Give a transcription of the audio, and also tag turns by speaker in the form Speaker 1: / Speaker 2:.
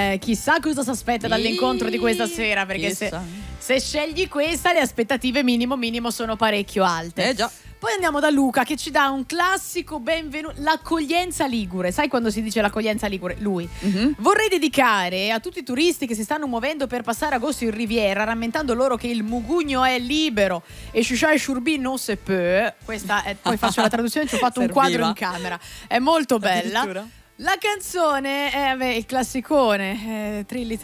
Speaker 1: chissà cosa si aspetta dall'incontro di questa sera, perché se scegli questa le aspettative minimo sono parecchio alte.
Speaker 2: Già.
Speaker 1: Poi andiamo da Luca che ci dà un classico benvenuto, l'accoglienza ligure. Sai quando si dice l'accoglienza ligure? Lui. Vorrei dedicare a tutti i turisti che si stanno muovendo per passare agosto in Riviera, rammentando loro che il mugugno è libero e Sciuscià e Sciurbì non se peut. Questa è, poi faccio la traduzione, ci ho fatto un quadro in camera. È molto bella. La canzone è il classicone, Trilli